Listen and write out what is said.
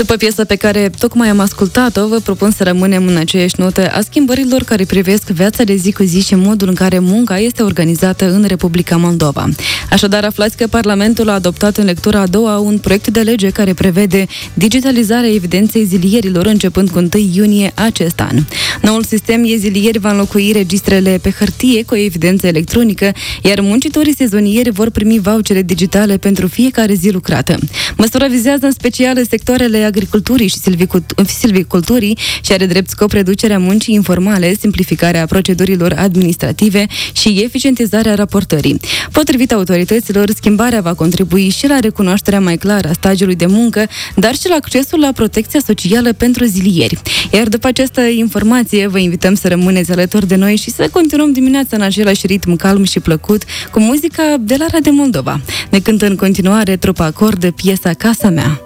După piesa pe care tocmai am ascultat-o, vă propun să rămânem în aceeași notă a schimbărilor care privesc viața de zi cu zi și modul în care munca este organizată în Republica Moldova. Așadar, aflați că Parlamentul a adoptat în lectura a doua un proiect de lege care prevede digitalizarea evidenței zilierilor începând cu 1 iunie acest an. Noul sistem e-zilieri va înlocui registrele pe hârtie cu o evidență electronică, iar muncitorii sezonieri vor primi vouchere digitale pentru fiecare zi lucrată. Măsura vizează în special sectoarele agriculturii și silviculturii și are drept scop reducerea muncii informale, simplificarea procedurilor administrative și eficientizarea raportării. Potrivit autorităților, schimbarea va contribui și la recunoașterea mai clară a stagiului de muncă, dar și la accesul la protecția socială pentru zilieri. Iar după această informație, vă invităm să rămâneți alături de noi și să continuăm dimineața în același ritm calm și plăcut cu muzica de la Radio Moldova. Ne cântă în continuare trupa Acord de piesa Casa Mea.